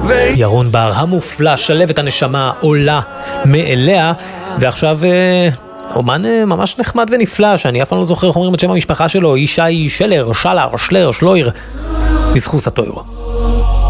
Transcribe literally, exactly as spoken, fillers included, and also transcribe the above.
ירון בר המופלא, שלב את הנשמה, עולה מאליה, ועכשיו אה, אומן אה, ממש נחמד ונפלא, שאני אף פעם לא זוכר איך אומרים את שם המשפחה שלו, ישי שלר, שלר, שלר, שלויר, בזכות הטויר.